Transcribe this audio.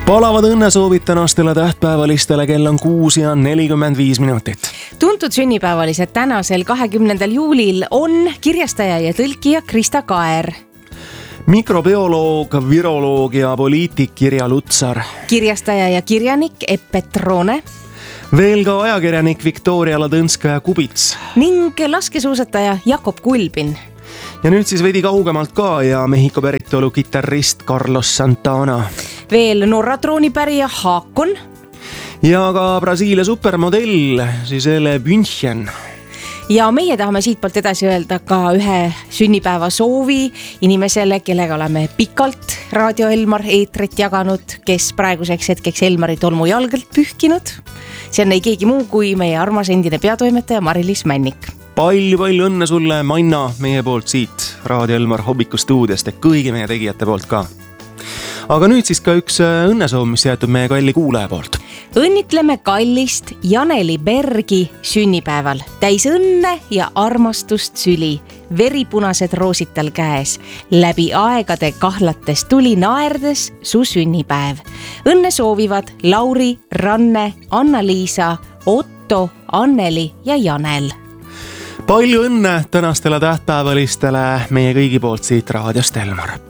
Palavad õnnesoovid tänastele tähtpäevalistele, kell on 6:45. Tuntud sünnipäevalised tänasel 20. juulil on kirjastaja ja tõlkija Krista Kaer, mikrobioloog, viroloog ja poliitik Irja Lutsar, kirjastaja ja kirjanik Epp Petrone veel ka ajakirjanik Viktoria Ladõnskaja-Kubits ning laskesuusataja Jakob Kulbin. Ja nüüd siis veidi kaugemalt ka ja Mehhiko päritolu kitarrist Carlos Santana. Veel Norra troonipärija Haakon. Ja ka Brasiilia supermodell Gisele Bündchen. Ja meie tahame siitpoolt edasi öelda ka ühe sünnipäeva soovi inimesele, kellega oleme pikalt Raadio Elmar eetrit jaganud, kes praeguseks hetkeks Elmari tolmujalgalt pühkinud. See on ei keegi muu kui meie armas endine peatoimetaja Mari-Liis Männik. Palju õnne sulle, Manna, meie poolt siit Raadio Elmar hommikustuudiost ja kõigi meie tegijate poolt ka. Aga nüüd siis ka üks õnnesoov, mis jäetud meie kalli kuulaja poolt. Õnnitleme kallist Janeli Bergi sünnipäeval. Täis õnne ja armastust süli. Veripunased roosid tal käes. Läbi aegade kahlates tuli naerdes su sünnipäev. Õnne soovivad Lauri, Ranne, Anna-Liisa, Otto, Anneli ja Janel. Palju õnne tänastele tähtpäevalistele meie kõigi poolt siit Raadiost Elmar.